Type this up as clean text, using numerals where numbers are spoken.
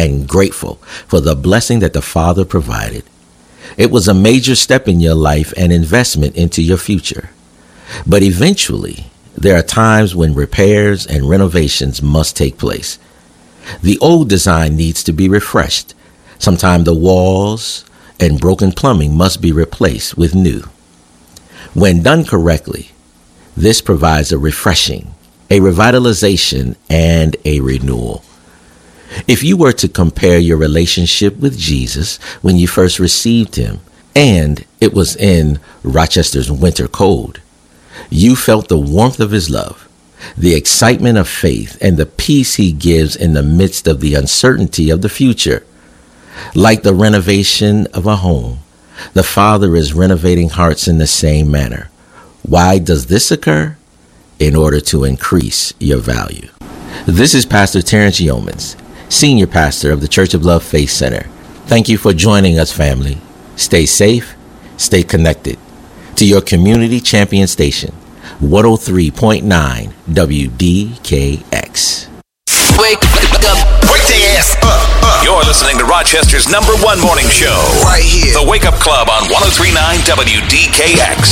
and grateful for the blessing that the Father provided. It was a major step in your life and investment into your future. But eventually, there are times when repairs and renovations must take place. The old design needs to be refreshed. Sometimes the walls and broken plumbing must be replaced with new. When done correctly, this provides a refreshing, a revitalization, and a renewal. If you were to compare your relationship with Jesus when you first received him, and it was in Rochester's winter cold, you felt the warmth of his love, the excitement of faith, and the peace he gives in the midst of the uncertainty of the future. Like the renovation of a home, the Father is renovating hearts in the same manner. Why does this occur? In order to increase your value. This is Pastor Terrence Yeomans, Senior Pastor of the Church of Love Faith Center. Thank you for joining us, family. Stay safe, stay connected to your community champion station, 103.9 WDKX. Wake up. Wake their ass up. You're listening to Rochester's #1 morning show. Right here. The Wake Up Club on 103.9 WDKX.